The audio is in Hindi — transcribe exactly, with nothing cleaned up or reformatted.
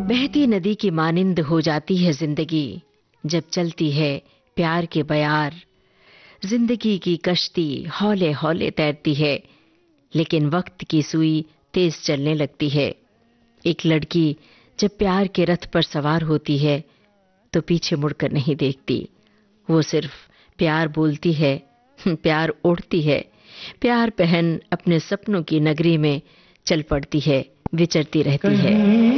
बहती नदी की मानिंद हो जाती है जिंदगी जब चलती है प्यार के बयार। जिंदगी की कश्ती हौले हौले तैरती है, लेकिन वक्त की सुई तेज चलने लगती है। एक लड़की जब प्यार के रथ पर सवार होती है तो पीछे मुड़कर नहीं देखती। वो सिर्फ प्यार बोलती है, प्यार ओढ़ती है, प्यार पहन अपने सपनों की नगरी में चल पड़ती है, विचरती रहती है।